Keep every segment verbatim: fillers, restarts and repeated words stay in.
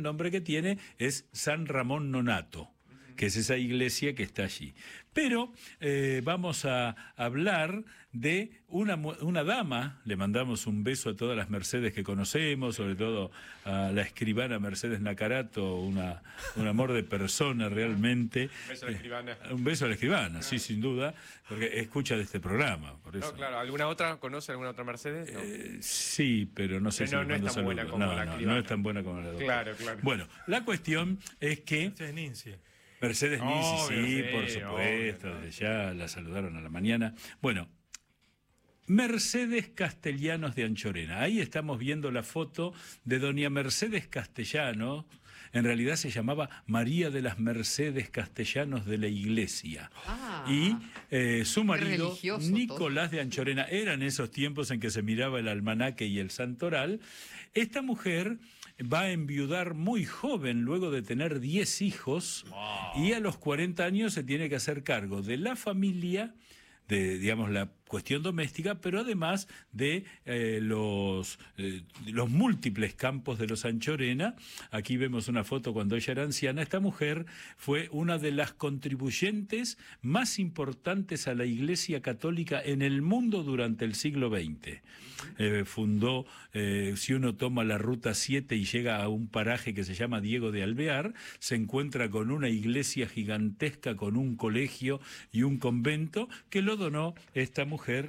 nombre que tiene es San Ramón Nonnato, que es esa iglesia que está allí. Pero eh, vamos a hablar de una, una dama, le mandamos un beso a todas las Mercedes que conocemos, sobre todo a la escribana Mercedes Nacarato, una, un amor de persona realmente. Un beso a la escribana. Eh, un beso a la escribana, sí, sin duda, porque escucha de este programa. Por eso. No, claro, ¿alguna otra? ¿Conoce alguna otra Mercedes? No. Eh, sí, pero no sé pero si no, le no mando es tan saludos. buena como no, la no, escribana. no es tan buena como la doctora. Claro, claro. Bueno, la cuestión es que... Este es Ninzi. Mercedes Ninzi, Obvio, sí, sí, por supuesto, obvio. desde ya la saludaron a la mañana. Bueno, Mercedes Castellanos de Anchorena. Ahí estamos viendo la foto de doña Mercedes Castellanos. En realidad se llamaba María de las Mercedes Castellanos de la Iglesia. Ah, y eh, su marido, religioso Nicolás de Anchorena. Eran esos tiempos en que se miraba el almanaque y el santoral. Esta mujer va a enviudar muy joven, luego de tener diez hijos, wow. y a los cuarenta años se tiene que hacer cargo de la familia, de, digamos, la cuestión doméstica, pero además de eh, los, eh, los múltiples campos de los Anchorena. Aquí vemos una foto cuando ella era anciana. Esta mujer fue una de las contribuyentes más importantes a la Iglesia Católica en el mundo durante el siglo veinte. Eh, fundó, eh, si uno toma la Ruta siete y llega a un paraje que se llama Diego de Alvear, se encuentra con una iglesia gigantesca, con un colegio y un convento que lo donó esta mujer. mujer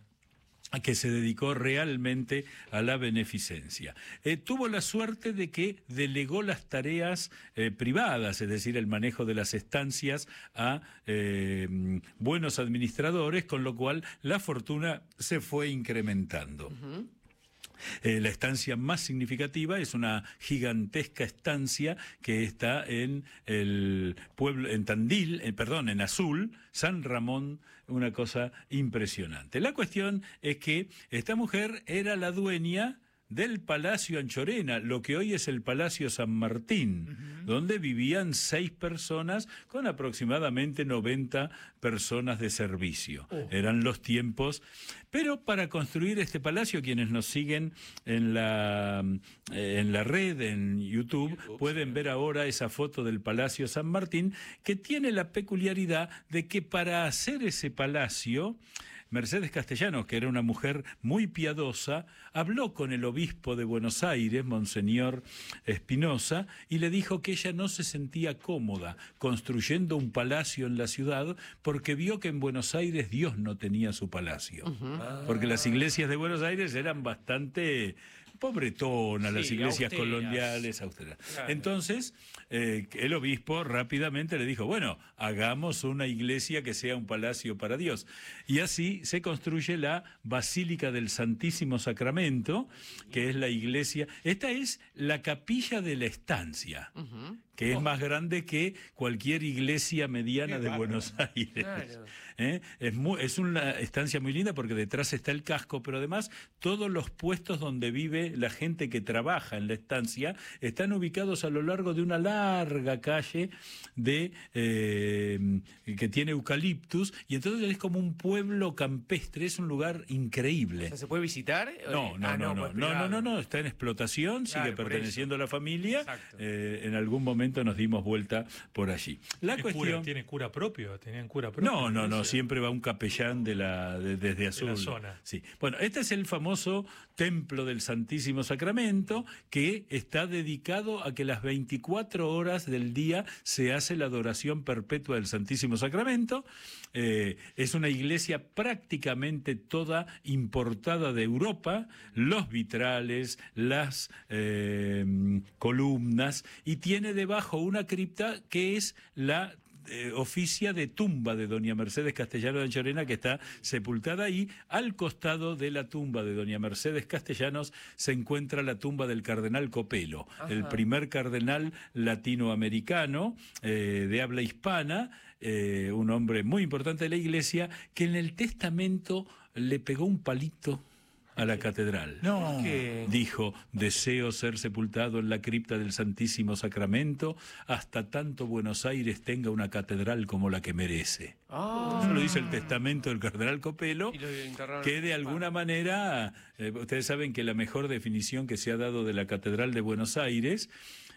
a que se dedicó realmente a la beneficencia. Eh, tuvo la suerte de que delegó las tareas eh, privadas, es decir, el manejo de las estancias a eh, buenos administradores, con lo cual la fortuna se fue incrementando. Uh-huh. Eh, la estancia más significativa es una gigantesca estancia que está en el pueblo, en Tandil, eh, perdón, en Azul, San Ramón, una cosa impresionante. La cuestión es que esta mujer era la dueña del Palacio Anchorena, lo que hoy es el Palacio San Martín, uh-huh. donde vivían seis personas con aproximadamente noventa personas de servicio. Oh. Eran los tiempos. Pero para construir este palacio, quienes nos siguen en la, en la red, en YouTube, YouTube pueden sí. ver ahora esa foto del Palacio San Martín, que tiene la peculiaridad de que para hacer ese palacio, Mercedes Castellanos, que era una mujer muy piadosa, habló con el obispo de Buenos Aires, Monseñor Espinosa, y le dijo que ella no se sentía cómoda construyendo un palacio en la ciudad porque vio que en Buenos Aires Dios no tenía su palacio. Uh-huh. Porque las iglesias de Buenos Aires eran bastante pobretonas, sí, las iglesias austeras. coloniales, austeras. Claro. Entonces, eh, el obispo rápidamente le dijo, bueno, hagamos una iglesia que sea un palacio para Dios. Y así se construye la Basílica del Santísimo Sacramento, que es la iglesia. Esta es la capilla de la estancia, uh-huh. que es oh. más grande que cualquier iglesia mediana Qué de bárbaro. Buenos Aires. Claro. ¿Eh? Es, muy, es una estancia muy linda porque detrás está el casco, pero además todos los puestos donde vive la gente que trabaja en la estancia están ubicados a lo largo de una larga calle de eh, que tiene eucaliptus, y entonces es como un pueblo campestre, es un lugar increíble. O sea, ¿se puede visitar? No, no, ah, no, no, no, no, no, no, está en explotación, claro, sigue perteneciendo a la familia. Eh, en algún momento nos dimos vuelta por allí. La ¿Tiene cuestión cura, ¿Tiene cura propio? ¿Tenían cura propio? No, no, no, siempre va un capellán de la de, desde Azul. De la zona. Sí. Bueno, este es el famoso Templo del Santísimo Sacramento, que está dedicado a que las veinticuatro horas del día se hace la adoración perpetua del Santísimo Sacramento. Eh, es una iglesia prácticamente toda importada de Europa, los vitrales, las eh, columnas, y tiene debajo una cripta que es la Eh, oficia de tumba de doña Mercedes Castellanos de Anchorena, que está sepultada ahí. Al costado de la tumba de doña Mercedes Castellanos se encuentra la tumba del cardenal Copelo, Ajá. el primer cardenal latinoamericano eh, de habla hispana, eh, un hombre muy importante de la iglesia, que en el testamento le pegó un palito a la catedral. No. Dijo, deseo ser sepultado en la cripta del Santísimo Sacramento hasta tanto Buenos Aires tenga una catedral como la que merece. Ah. Eso lo dice el testamento del cardenal Copelo, que de alguna manera, eh, ustedes saben que la mejor definición que se ha dado de la catedral de Buenos Aires